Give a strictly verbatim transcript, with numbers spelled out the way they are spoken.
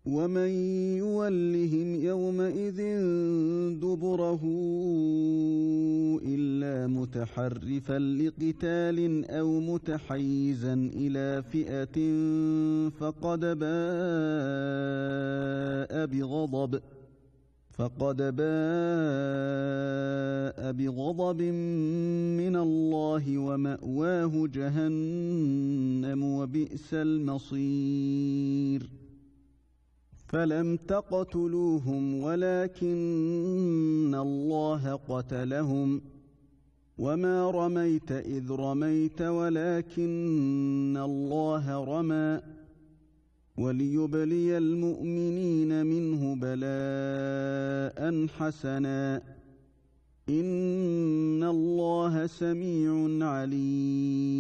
ومن يولهم يومئذ دبره إلا متحرفا لقتال أو متحيزا إلى فئة فقد باء بغضب فقد باء بغضب من الله ومأواه جهنم وبئس المصير فلم تقتلوهم ولكن الله قتلهم وما رميت إذ رميت ولكن الله رمى وليبلي المؤمنين منه بلاء حسنا إن الله سميع عليم